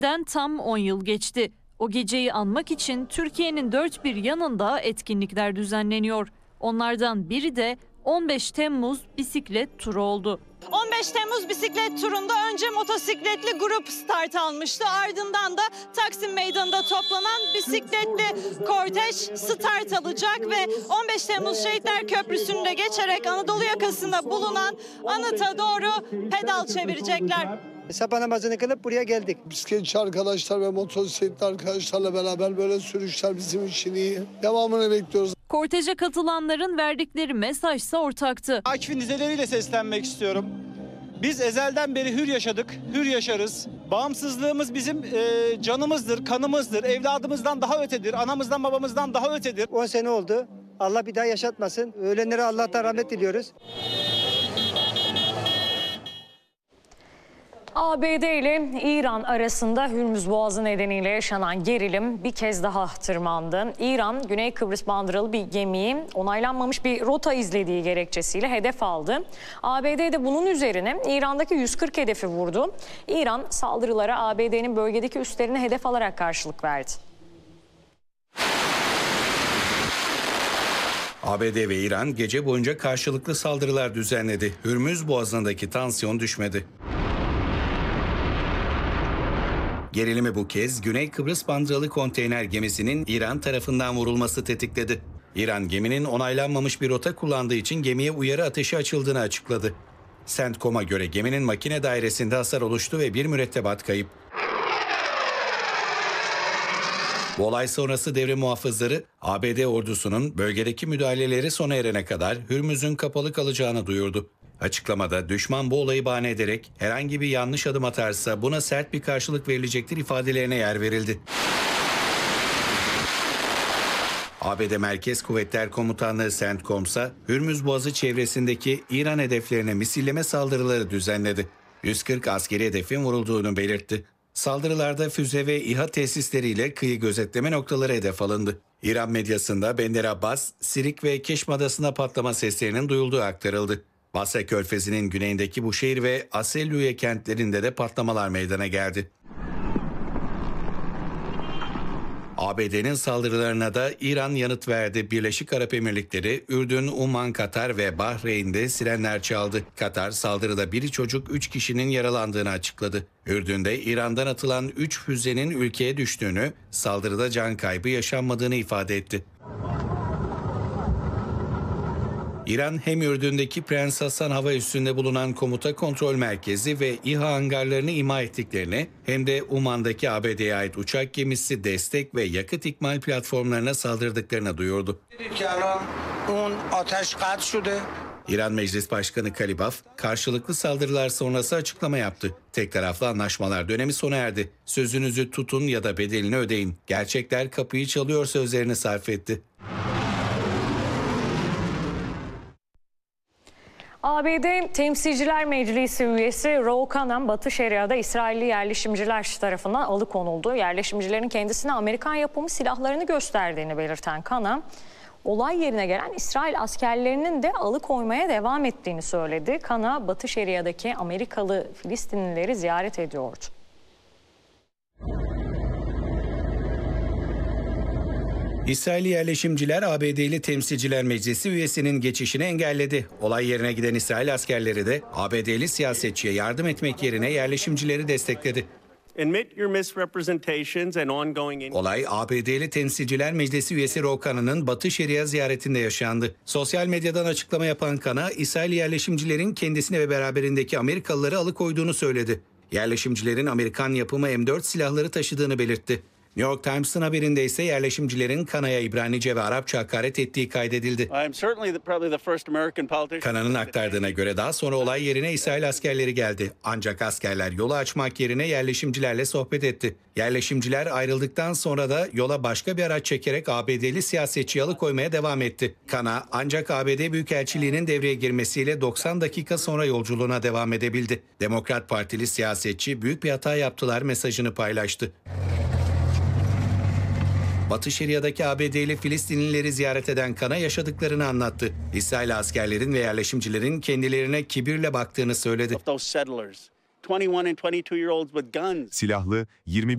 Tam 10 yıl geçti. O geceyi anmak için Türkiye'nin dört bir yanında etkinlikler düzenleniyor. Onlardan biri de 15 Temmuz bisiklet turu oldu. 15 Temmuz bisiklet turunda önce motosikletli grup start almıştı. Ardından da Taksim Meydanı'nda toplanan bisikletli kortej start alacak ve 15 Temmuz Şehitler Köprüsü'nde geçerek Anadolu yakasında bulunan anıta doğru pedal çevirecekler. Sabah namazını kılıp buraya geldik. Bisikletçi arkadaşlar ve motosikletli arkadaşlarla beraber böyle sürüşler bizim için iyi. Devamını bekliyoruz. Korteje katılanların verdikleri mesajsa ortaktı. Akif'in dizeleriyle seslenmek istiyorum. Biz ezelden beri hür yaşadık, hür yaşarız. Bağımsızlığımız bizim canımızdır, kanımızdır, evladımızdan daha ötedir, anamızdan babamızdan daha ötedir. 10 sene oldu. Allah bir daha yaşatmasın. Ölenlere Allah'tan rahmet diliyoruz. ABD ile İran arasında Hürmüz Boğazı nedeniyle yaşanan gerilim bir kez daha tırmandı. İran, Güney Kıbrıs bandıralı bir gemiyi onaylanmamış bir rota izlediği gerekçesiyle hedef aldı. ABD de bunun üzerine İran'daki 140 hedefi vurdu. İran saldırılara ABD'nin bölgedeki üslerini hedef alarak karşılık verdi. ABD ve İran gece boyunca karşılıklı saldırılar düzenledi. Hürmüz Boğazı'ndaki tansiyon düşmedi. Gerilimi bu kez Güney Kıbrıs bandıralı konteyner gemisinin İran tarafından vurulması tetikledi. İran geminin onaylanmamış bir rota kullandığı için gemiye uyarı ateşi açıldığını açıkladı. CENTCOM'a göre geminin makine dairesinde hasar oluştu ve bir mürettebat kayıp. Bu olay sonrası devre muhafızları ABD ordusunun bölgedeki müdahaleleri sona erene kadar Hürmüz'ün kapalı kalacağını duyurdu. Açıklamada düşman bu olayı bahane ederek herhangi bir yanlış adım atarsa buna sert bir karşılık verilecektir ifadelerine yer verildi. ABD Merkez Kuvvetler Komutanlığı CENTCOM ise Hürmüz Boğazı çevresindeki İran hedeflerine misilleme saldırıları düzenledi. 140 askeri hedefin vurulduğunu belirtti. Saldırılarda füze ve İHA tesisleriyle kıyı gözetleme noktaları hedef alındı. İran medyasında Bender Abbas, Sirik ve Keşm Adası'nda patlama seslerinin duyulduğu aktarıldı. Basra Körfezi'nin güneyindeki bu şehir ve Aselluye kentlerinde de patlamalar meydana geldi. ABD'nin saldırılarına da İran yanıt verdi. Birleşik Arap Emirlikleri, Ürdün, Umman, Katar ve Bahreyn'de sirenler çaldı. Katar saldırıda biri çocuk 3 kişinin yaralandığını açıkladı. Ürdün'de İran'dan atılan 3 füzenin ülkeye düştüğünü, saldırıda can kaybı yaşanmadığını ifade etti. İran hem Ürdün'deki Prens Hasan hava üssünde bulunan komuta kontrol merkezi ve İHA hangarlarını imha ettiklerini hem de Umman'daki ABD'ye ait uçak gemisi destek ve yakıt ikmal platformlarına saldırdıklarını duyurdu. İran Meclis Başkanı Kalibaf, karşılıklı saldırılar sonrası açıklama yaptı. Tek taraflı anlaşmalar dönemi sona erdi. Sözünüzü tutun ya da bedelini ödeyin. Gerçekler kapıyı çalıyor sözlerini sarf etti. ABD Temsilciler Meclisi üyesi Ro Khanna, Batı Şeria'da İsrailli yerleşimciler tarafından alıkonuldu. Yerleşimcilerin kendisine Amerikan yapımı silahlarını gösterdiğini belirten Khanna, olay yerine gelen İsrail askerlerinin de alıkoymaya devam ettiğini söyledi. Khanna, Batı Şeria'daki Amerikalı Filistinlileri ziyaret ediyordu. İsrailli yerleşimciler ABD'li Temsilciler Meclisi üyesinin geçişini engelledi. Olay yerine giden İsrail askerleri de ABD'li siyasetçiye yardım etmek yerine yerleşimcileri destekledi. Olay ABD'li Temsilciler Meclisi üyesi Ro Khana'nın Batı Şeria ziyaretinde yaşandı. Sosyal medyadan açıklama yapan Khanna, İsrail yerleşimcilerin kendisine ve beraberindeki Amerikalıları alıkoyduğunu söyledi. Yerleşimcilerin Amerikan yapımı M4 silahları taşıdığını belirtti. New York Times'ın haberinde ise yerleşimcilerin Khana'ya İbranice ve Arapça hakaret ettiği kaydedildi. Khana'nın aktardığına göre daha sonra olay yerine İsrail askerleri geldi. Ancak askerler yolu açmak yerine yerleşimcilerle sohbet etti. Yerleşimciler ayrıldıktan sonra da yola başka bir araç çekerek ABD'li siyasetçiyi alıkoymaya devam etti. Khanna ancak ABD Büyükelçiliği'nin devreye girmesiyle 90 dakika sonra yolculuğuna devam edebildi. Demokrat Partili siyasetçi büyük bir hata yaptılar mesajını paylaştı. Batı Şeria'daki ABD'li Filistinlileri ziyaret eden Khanna yaşadıklarını anlattı. İsrail askerlerin ve yerleşimcilerin kendilerine kibirle baktığını söyledi. Silahlı 21